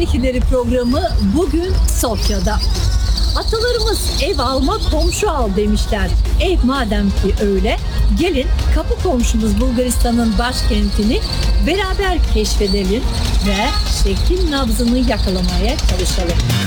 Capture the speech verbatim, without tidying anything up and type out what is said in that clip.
Şehirleri programı bugün Sofya'da. Atalarımız ev alma komşu al demişler. Ev madem ki öyle, gelin kapı komşumuz Bulgaristan'ın başkentini beraber keşfedelim ve şehrin nabzını yakalamaya çalışalım.